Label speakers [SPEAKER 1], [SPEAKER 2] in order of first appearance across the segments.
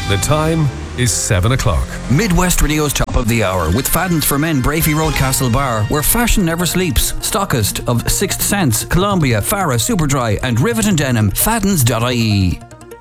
[SPEAKER 1] The time is 7 o'clock.
[SPEAKER 2] Midwest Radio's Top of the Hour with Fadden's for Men, Brafey Road, Castle Bar, where fashion never sleeps. Stockist of Sixth Sense, Columbia, Farah, Superdry and Rivet and Denim. Faddens.ie.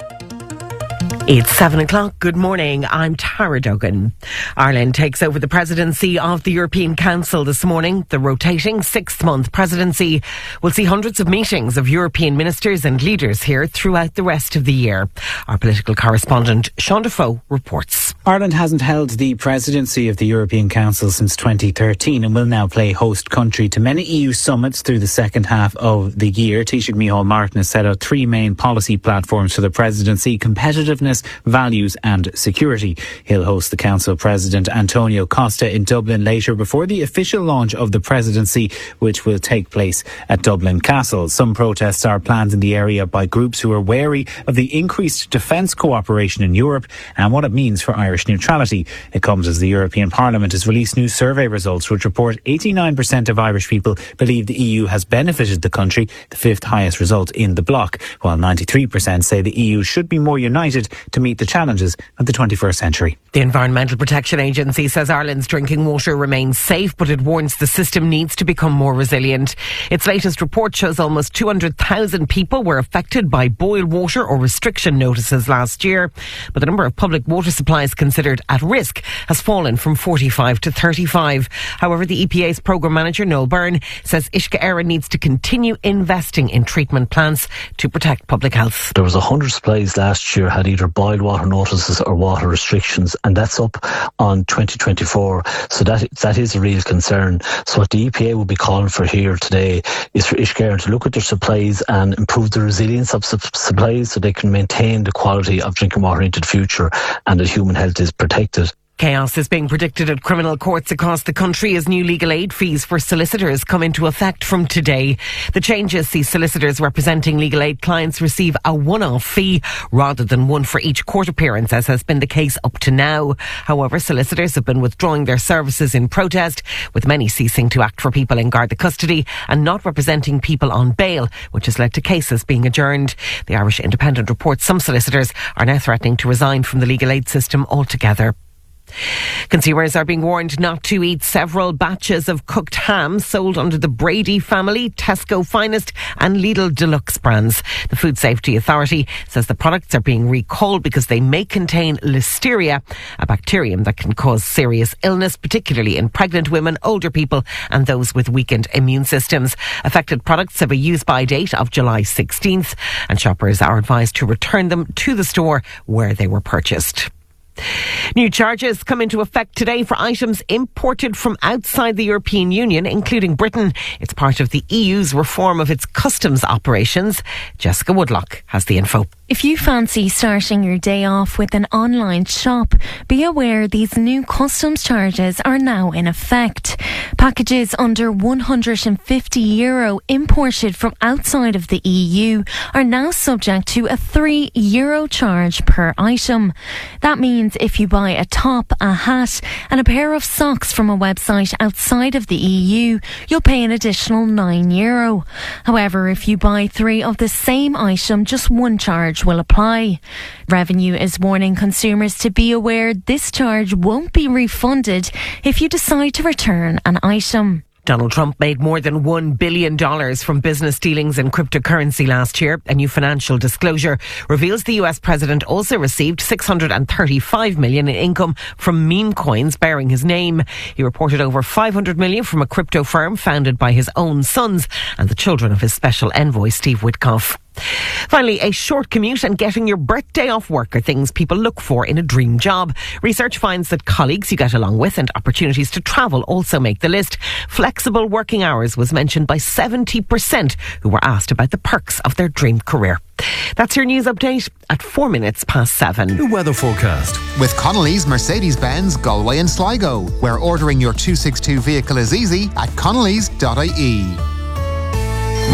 [SPEAKER 3] It's 7 o'clock. Good morning. I'm Tara Duggan. Ireland takes over the presidency of the European Council this morning. The rotating sixth-month presidency will see hundreds of meetings of European ministers and leaders here throughout the rest of the year. Our political correspondent, Sean Defoe, reports.
[SPEAKER 4] Ireland hasn't held the presidency of the European Council since 2013 and will now play host country to many EU summits through the second half of the year. Taoiseach Micheál Martin has set out three main policy platforms for the presidency: competitiveness, values and security. He'll host the Council President Antonio Costa in Dublin later before the official launch of the presidency, which will take place at Dublin Castle. Some protests are planned in the area by groups who are wary of the increased defence cooperation in Europe and what it means for Irish neutrality. It comes as the European Parliament has released new survey results which report 89% of Irish people believe the EU has benefited the country, the fifth highest result in the bloc, while 93% say the EU should be more united to meet the challenges of the 21st century.
[SPEAKER 3] The Environmental Protection Agency says Ireland's drinking water remains safe, but it warns the system needs to become more resilient. Its latest report shows almost 200,000 people were affected by boil water or restriction notices last year, but the number of public water supplies considered at risk has fallen from 45 to 35. However, the EPA's programme manager Noel Byrne says Uisce Éireann needs to continue investing in treatment plants to protect public health.
[SPEAKER 5] There was 100 supplies last year had either boiled water notices or water restrictions, and that's up on 2024. So that is a real concern. So what the EPA will be calling for here today is for Uisce Éireann to look at their supplies and improve the resilience of supplies so they can maintain the quality of drinking water into the future and that human health is protected.
[SPEAKER 3] Chaos is being predicted at criminal courts across the country as new legal aid fees for solicitors come into effect from today. The changes see solicitors representing legal aid clients receive a one-off fee rather than one for each court appearance, as has been the case up to now. However, solicitors have been withdrawing their services in protest, with many ceasing to act for people in Garda custody and not representing people on bail, which has led to cases being adjourned. The Irish Independent reports some solicitors are now threatening to resign from the legal aid system altogether. Consumers are being warned not to eat several batches of cooked ham sold under the Brady family, Tesco Finest and Lidl Deluxe brands. The Food Safety Authority says the products are being recalled because they may contain Listeria, a bacterium that can cause serious illness, particularly in pregnant women, older people and those with weakened immune systems. Affected products have a use-by date of July 16th and shoppers are advised to return them to the store where they were purchased. New charges come into effect today for items imported from outside the European Union, including Britain. It's part of the EU's reform of its customs operations. Jessica Woodlock has the info.
[SPEAKER 6] If you fancy starting your day off with an online shop, be aware these new customs charges are now in effect. Packages under €150 imported from outside of the EU are now subject to a €3 charge per item. That means if you buy a top, a hat and a pair of socks from a website outside of the EU, you'll pay an additional €9. However, if you buy three of the same item, just one charge will apply. Revenue is warning consumers to be aware this charge won't be refunded if you decide to return an item.
[SPEAKER 3] Donald Trump made more than $1 billion from business dealings in cryptocurrency last year. A new financial disclosure reveals the US president also received $635 million in income from meme coins bearing his name. He reported over $500 million from a crypto firm founded by his own sons and the children of his special envoy, Steve Witkoff. Finally, a short commute and getting your birthday off work are things people look for in a dream job. Research finds that colleagues you get along with and opportunities to travel also make the list. Flexible working hours was mentioned by 70% who were asked about the perks of their dream career. That's your news update at 7:04.
[SPEAKER 1] The weather forecast.
[SPEAKER 7] With Connolly's Mercedes-Benz, Galway and Sligo, where ordering your 262 vehicle is easy at connellys.ie.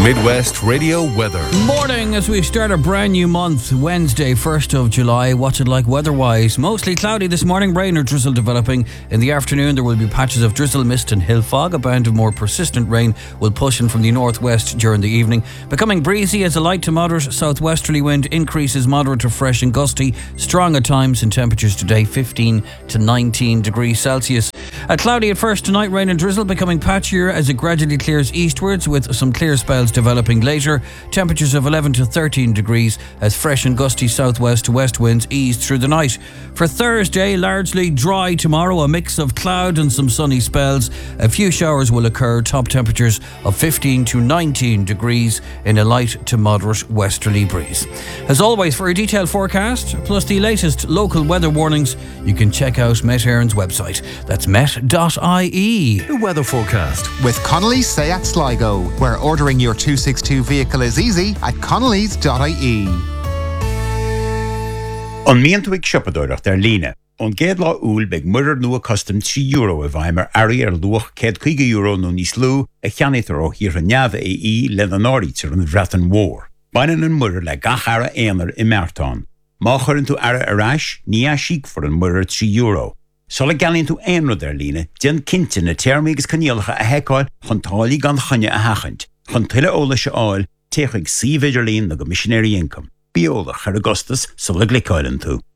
[SPEAKER 1] Midwest Radio weather.
[SPEAKER 2] Morning as we start a brand new month, Wednesday, 1st of July. What's it like weather-wise? Mostly cloudy this morning, rain or drizzle developing. In the afternoon, there will be patches of drizzle, mist and hill fog. A band of more persistent rain will push in from the northwest during the evening. Becoming breezy as a light to moderate southwesterly wind increases moderate to fresh and gusty. Strong at times, and temperatures today 15 to 19 degrees Celsius. Cloudy at first tonight, rain and drizzle becoming patchier as it gradually clears eastwards with some clear spells developing later. Temperatures of 11 to 13 degrees as fresh and gusty southwest to west winds ease through the night. For Thursday, largely dry tomorrow, a mix of cloud and some sunny spells. A few showers will occur, top temperatures of 15 to 19 degrees in a light to moderate westerly breeze. As always, for a detailed forecast, plus the latest local weather warnings, you can check out Met Éireann's website. That's met.ie.
[SPEAKER 1] The weather forecast.
[SPEAKER 7] With Connolly's Seat Sligo, where ordering your 262 vehicle is easy at connellys.ie.
[SPEAKER 8] An miantuig siapadóireacht ar líne. An géad lá úl beag muirear nua custom €3 a bhaimar airí ar luach €150 nó níos lú a cheannaítar ó hir a neamh é le an áirítar an bhreatan mhór. Bainan an muirear le gachara éanar I meartán. Má churann tú ara arás, ní a síc for an muirear €3. Sola galíonn tú éanrad ar líne, dian cinnte na teirmígus caníalacha a heiceáil chun tálaí gan chunne a hachant. Chun tuile óla se áil, teach ag 6 idir líon na go missionary income. Bí óla chur Augustus sola glicáilann tú.